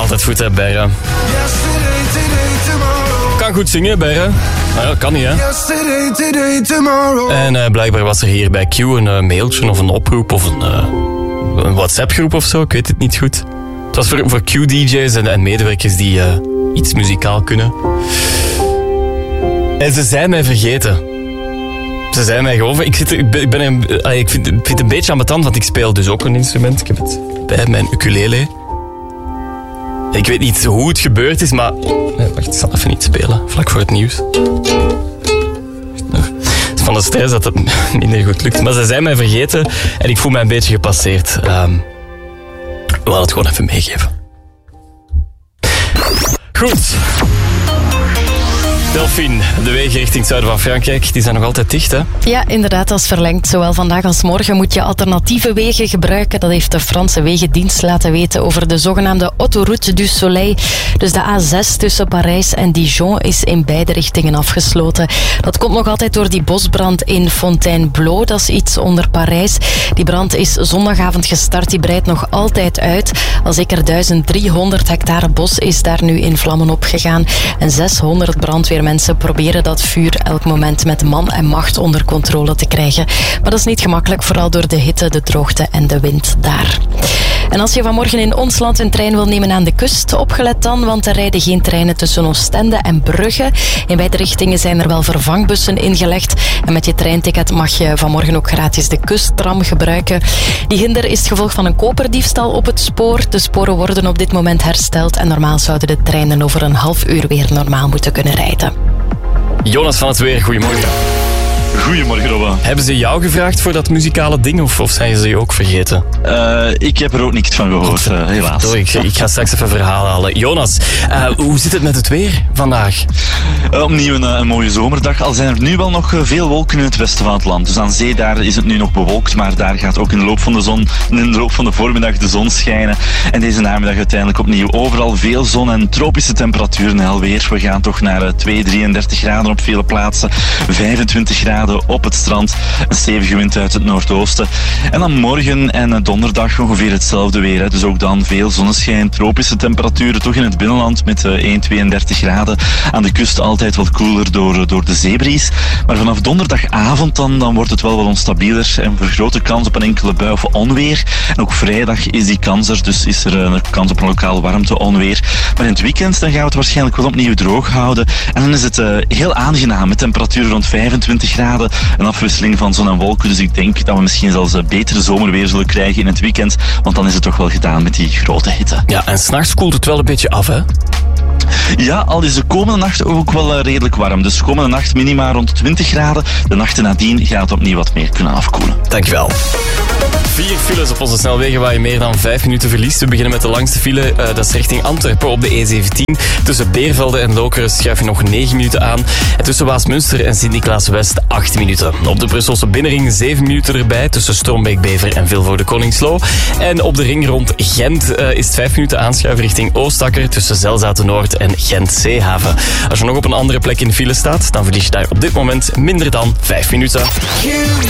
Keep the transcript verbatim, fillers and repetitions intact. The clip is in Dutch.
altijd goed, hè, Berre. Kan goed zingen, Berre. Maar dat kan niet, hè. En uh, blijkbaar was er hier bij Q een uh, mailtje of een oproep of een, uh, een WhatsApp-groep of zo. Ik weet het niet goed. Het was voor, voor Q-D J's en, en medewerkers die uh, iets muzikaal kunnen. En ze zijn mij vergeten. Ze zijn mij gewoon... Ik, zit, ik, ben, ik, ben een, ik, vind, ik vind het een beetje ambetant, want ik speel dus ook een instrument. Ik heb het bij mijn ukulele. Ik weet niet hoe het gebeurd is, maar... Nee, wacht, ik zal even niet spelen, vlak voor het nieuws. Het is van de stress dat het minder goed lukt. Maar ze zijn mij vergeten en ik voel mij een beetje gepasseerd. Um, we willen het gewoon even meegeven. Goed. Delphine, de wegen richting het zuiden van Frankrijk, die zijn nog altijd dicht, hè? Ja, inderdaad, dat is verlengd. Zowel vandaag als morgen moet je alternatieve wegen gebruiken. Dat heeft de Franse Wegendienst laten weten over de zogenaamde Autoroute du Soleil. Dus de A zes tussen Parijs en Dijon is in beide richtingen afgesloten. Dat komt nog altijd door die bosbrand in Fontainebleau. Dat is iets onder Parijs. Die brand is zondagavond gestart. Die breidt nog altijd uit. Al zeker duizend driehonderd hectare bos is daar nu in vlammen opgegaan. En zeshonderd brandweermensen proberen dat vuur elk moment met man en macht onder controle te krijgen. Maar dat is niet gemakkelijk, vooral door de hitte, de droogte en de wind daar. En als je vanmorgen in ons land een trein wil nemen aan de kust, opgelet dan, want er rijden geen treinen tussen Oostende en Brugge. In beide richtingen zijn er wel vervangbussen ingelegd. En met je treinticket mag je vanmorgen ook gratis de kusttram gebruiken. Die hinder is het gevolg van een koperdiefstal op het spoor. De sporen worden op dit moment hersteld en normaal zouden de treinen over een half uur weer normaal moeten kunnen rijden. Jonas van het Weer, goedemorgen. Goedemorgen, Robba. Hebben ze jou gevraagd voor dat muzikale ding of, of zijn ze je ook vergeten? Uh, ik heb er ook niks van gehoord, uh, helaas. Door, ik, ik ga straks even een verhaal halen. Jonas, uh, hoe zit het met het weer vandaag? Uh, opnieuw een, een mooie zomerdag. Al zijn er nu wel nog veel wolken in het westen van het land. Dus aan zee daar is het nu nog bewolkt, maar daar gaat ook in de loop van de zon, in de loop van de voormiddag de zon schijnen. En deze namiddag uiteindelijk opnieuw overal veel zon en tropische temperaturen alweer. We gaan toch naar twee, drieëndertig graden op vele plaatsen, vijfentwintig graden op het strand, een stevige wind uit het noordoosten. En dan morgen en donderdag ongeveer hetzelfde weer. Hè. Dus ook dan veel zonneschijn, tropische temperaturen toch in het binnenland met één, tweeëndertig graden. Aan de kust altijd wat koeler door, door de zeebries. Maar vanaf donderdagavond dan, dan wordt het wel wat onstabieler en een grote kans op een enkele bui of onweer. En ook vrijdag is die kans er, dus is er een kans op een lokaal warmte-onweer. Maar in het weekend dan gaan we het waarschijnlijk wel opnieuw droog houden. En dan is het uh, heel aangenaam met temperaturen rond vijfentwintig graden. Een afwisseling van zon en wolken. Dus ik denk dat we misschien zelfs betere zomerweer zullen krijgen in het weekend. Want dan is het toch wel gedaan met die grote hitte. Ja, en s'nachts koelt het wel een beetje af, hè? Ja, al is de komende nacht ook wel redelijk warm. Dus de komende nacht minima rond twintig graden. De nachten nadien gaat het opnieuw wat meer kunnen afkoelen. Dankjewel. Vier files op onze snelwegen waar je meer dan vijf minuten verliest. We beginnen met de langste file. Uh, dat is richting Antwerpen op de E zeventien. Tussen Beervelde en Lokeren schuif je nog negen minuten aan. En tussen Waasmunster en Sint-Niklaas-West acht minuten. Op de Brusselse binnenring zeven minuten erbij. Tussen Strombeek-Bever en Vilvoorde-Koningslo. En op de ring rond Gent uh, is het vijf minuten aanschuiven richting Oostakker. Tussen Zelzaten-Noord en Gent-Zeehaven. Als je nog op een andere plek in de file staat, dan verlies je daar op dit moment minder dan vijf minuten.